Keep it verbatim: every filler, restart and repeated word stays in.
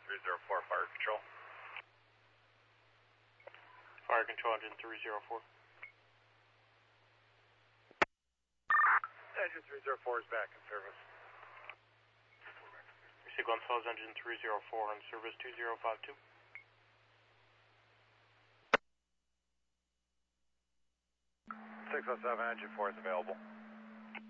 three zero four, Fire Control. Fire Control, engine three zero four. Engine three zero four is back in service. Sequence Falls, engine three zero four on service two zero five two. six oh seven, engine four is available.